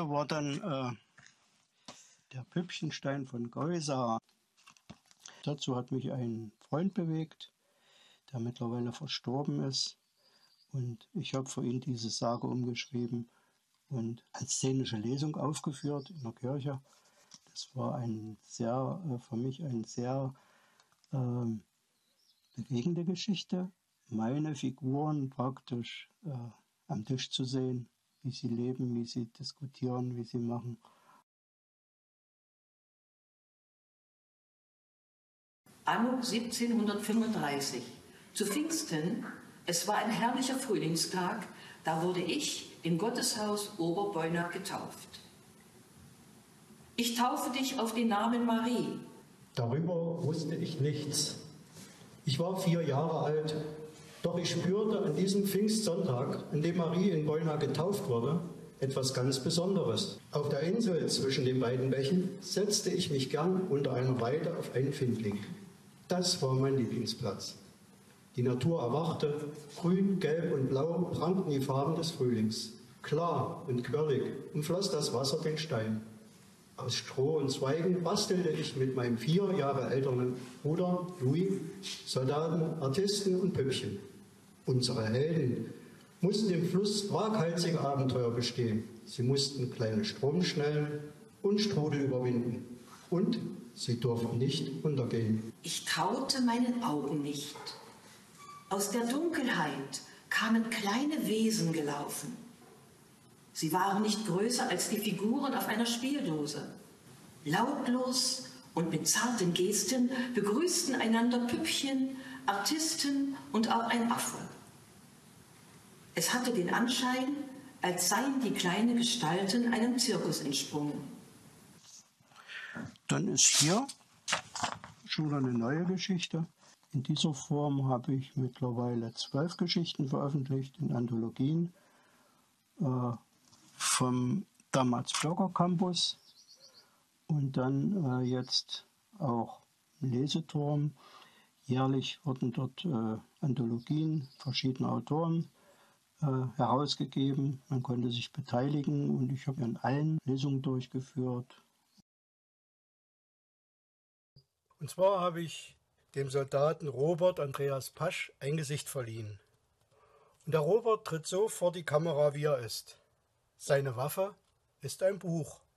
nächste war dann der Püppchenstein von Geusar. Dazu hat mich ein Freund bewegt, der mittlerweile verstorben ist. Und ich habe für ihn diese Sage umgeschrieben und als szenische Lesung aufgeführt in der Kirche. Das war für mich eine sehr bewegende Geschichte. Meine Figuren praktisch am Tisch zu sehen, wie sie leben, wie sie diskutieren, wie sie machen. Anno 1735. Zu Pfingsten, es war ein herrlicher Frühlingstag, da wurde ich im Gotteshaus Oberbeunach getauft. Ich taufe dich auf den Namen Marie. Darüber wusste ich nichts. Ich war 4 Jahre alt, doch ich spürte an diesem Pfingstsonntag, an dem Marie in Beunach getauft wurde, etwas ganz Besonderes. Auf der Insel zwischen den beiden Bächen setzte ich mich gern unter einer Weide auf einen Findling. Das war mein Lieblingsplatz. Die Natur erwachte, grün, gelb und blau prangten die Farben des Frühlings. Klar und quirlig umfloss das Wasser den Stein. Aus Stroh und Zweigen bastelte ich mit meinem 4 Jahre älteren Bruder Louis Soldaten, Artisten und Püppchen. Unsere Helden mussten im Fluss waghalsige Abenteuer bestehen. Sie mussten kleine Stromschnellen und Strudel überwinden. Und sie durften nicht untergehen. Ich traute meinen Augen nicht. Aus der Dunkelheit kamen kleine Wesen gelaufen. Sie waren nicht größer als die Figuren auf einer Spieldose. Lautlos und mit zarten Gesten begrüßten einander Püppchen, Artisten und auch ein Affe. Es hatte den Anschein, als seien die kleinen Gestalten einem Zirkus entsprungen. Dann ist hier schon wieder eine neue Geschichte. In dieser Form habe ich mittlerweile 12 Geschichten veröffentlicht in Anthologien vom damals Bürgercampus und dann jetzt auch im Leseturm. Jährlich wurden dort Anthologien verschiedener Autoren herausgegeben. Man konnte sich beteiligen und ich habe an allen Lesungen durchgeführt. Und zwar habe ich dem Soldaten Robert Andreas Pasch ein Gesicht verliehen. Und der Robert tritt so vor die Kamera, wie er ist. Seine Waffe ist ein Buch.